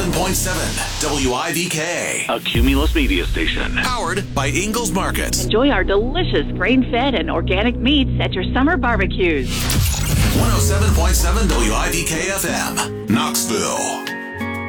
107.7 WIVK. A Cumulus media station. Powered by Ingalls Market. Enjoy our delicious grain-fed and organic meats at your summer barbecues. 107.7 WIVK FM, Knoxville.